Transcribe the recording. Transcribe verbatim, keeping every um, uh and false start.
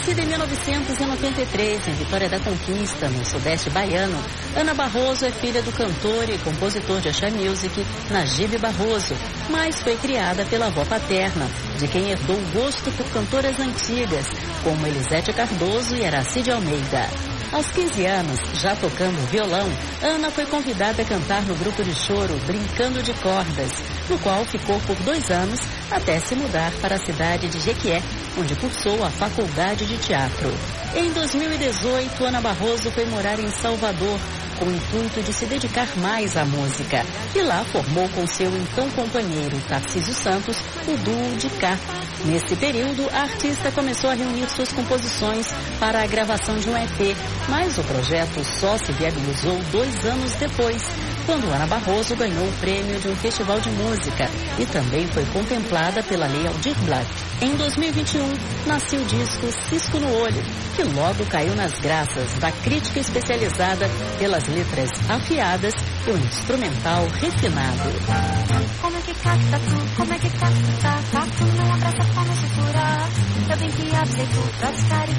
Nascida em mil novecentos e noventa e três, em Vitória da Conquista, no sudeste baiano, Ana Barroso é filha do cantor e compositor de axé music, Najib Barroso, mas foi criada pela avó paterna, de quem herdou o gosto por cantoras antigas, como Elisete Cardoso e Aracide Almeida. Aos quinze anos, já tocando violão, Ana foi convidada a cantar no grupo de choro Brincando de Cordas, no qual ficou por dois anos até se mudar para a cidade de Jequié, onde cursou a faculdade de teatro. Em dois mil e dezoito, Ana Barroso foi morar em Salvador, com o intuito de se dedicar mais à música. E lá formou com seu então companheiro Tarcísio Santos o duo de Cá. Nesse período, a artista começou a reunir suas composições para a gravação de um E P, mas o projeto só se viabilizou dois anos depois, quando Ana Barroso ganhou o prêmio de um festival de música e também foi contemplada pela Lei Aldir Blanc. Em dois mil e vinte e um, nasceu o disco Cisco no Olho, que logo caiu nas graças da crítica especializada pelas letras afiadas e um instrumental refinado. Como é que capta tu, como é que capta, capta não abraça como se furar. Eu bem que avisei tu pra ficar